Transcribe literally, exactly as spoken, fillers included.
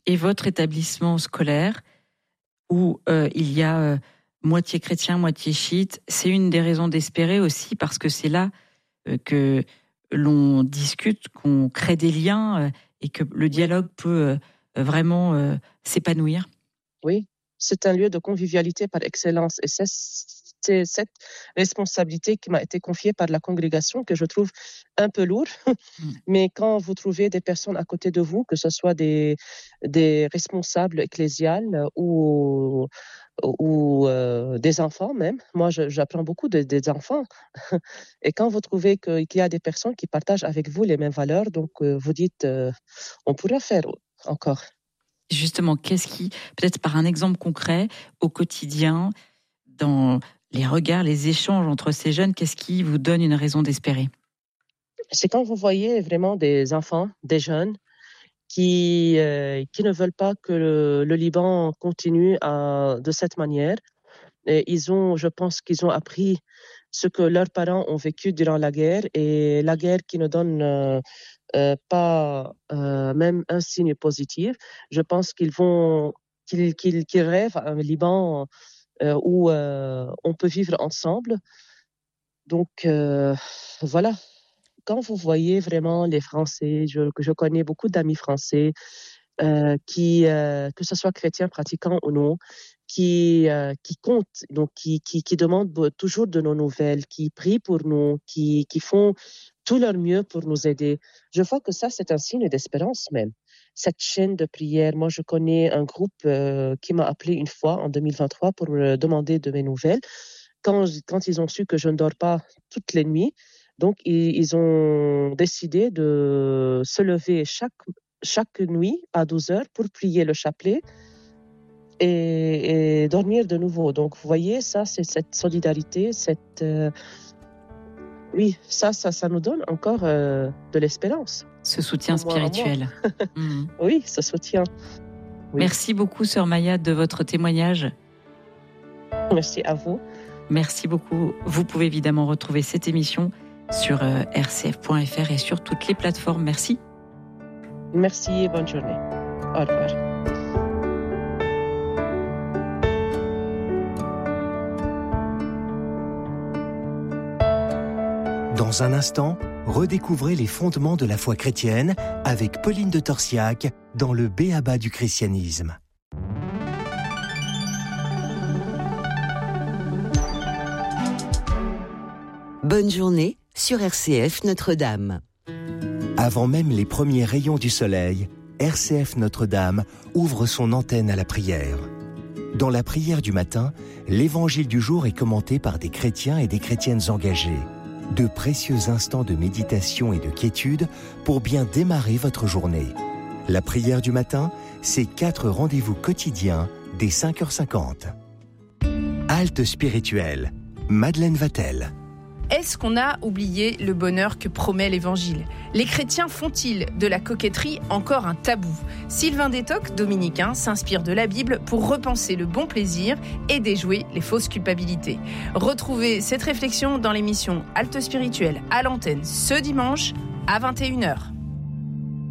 et votre établissement scolaire, où euh, il y a euh, moitié chrétien, moitié chiite, c'est une des raisons d'espérer aussi, parce que c'est là euh, que l'on discute, qu'on crée des liens euh, et que le dialogue peut euh, vraiment euh, s'épanouir. Oui, c'est un lieu de convivialité par excellence. Et c'est, c'est cette responsabilité qui m'a été confiée par la congrégation que je trouve un peu lourde. Mm. Mais quand vous trouvez des personnes à côté de vous, que ce soit des, des responsables ecclésiales ou, ou euh, des enfants même, moi je, j'apprends beaucoup de, des enfants. Et quand vous trouvez que, qu'il y a des personnes qui partagent avec vous les mêmes valeurs, donc euh, vous dites, euh, on pourra faire encore. Justement, qu'est-ce qui, peut-être par un exemple concret, au quotidien, dans les regards, les échanges entre ces jeunes, qu'est-ce qui vous donne une raison d'espérer ? C'est quand vous voyez vraiment des enfants, des jeunes, qui, euh, qui ne veulent pas que le, le Liban continue à, de cette manière. Et ils ont, je pense qu'ils ont appris ce que leurs parents ont vécu durant la guerre, et la guerre qui ne donne euh, euh, pas euh, même un signe positif. Je pense qu'ils vont, qu'ils, qu'ils, qu'ils rêvent un Liban euh, où euh, on peut vivre ensemble. Donc euh, voilà. Quand vous voyez vraiment les Français, je, je connais beaucoup d'amis français euh, qui, euh, que ce soit chrétiens pratiquants ou non, qui, euh, qui comptent, donc qui, qui, qui demandent toujours de nos nouvelles, qui prient pour nous, qui, qui font tout leur mieux pour nous aider. Je vois que ça, c'est un signe d'espérance même. Cette chaîne de prière, moi, je connais un groupe euh, qui m'a appelé une fois en deux mille vingt-trois pour me demander de mes nouvelles. Quand, quand ils ont su que je ne dors pas toutes les nuits, donc ils, ils ont décidé de se lever chaque chaque nuit à douze heures pour prier le chapelet et, et dormir de nouveau. Donc, vous voyez, ça, c'est cette solidarité, cette... Euh, oui, ça, ça, ça nous donne encore euh, de l'espérance. Ce soutien spirituel. Mmh. Oui, ce soutien. Oui. Merci beaucoup, Sœur Maya, de votre témoignage. Merci à vous. Merci beaucoup. Vous pouvez évidemment retrouver cette émission sur euh, r c f point f r et sur toutes les plateformes. Merci. Merci et bonne journée. Au revoir. Dans un instant, redécouvrez les fondements de la foi chrétienne avec Pauline de Torsiac dans le B.A.B.A. du christianisme. Bonne journée sur R C F Notre-Dame. Avant même les premiers rayons du soleil, R C F Notre-Dame ouvre son antenne à la prière. Dans la prière du matin, l'évangile du jour est commenté par des chrétiens et des chrétiennes engagés. De précieux instants de méditation et de quiétude pour bien démarrer votre journée. La prière du matin, c'est quatre rendez-vous quotidiens dès cinq heures cinquante. Halte spirituelle, Madeleine Vatel. Est-ce qu'on a oublié le bonheur que promet l'Évangile ? Les chrétiens font-ils de la coquetterie encore un tabou ? Sylvain Détoc, dominicain, s'inspire de la Bible pour repenser le bon plaisir et déjouer les fausses culpabilités. Retrouvez cette réflexion dans l'émission Halte spirituelle à l'antenne ce dimanche à vingt et une heures.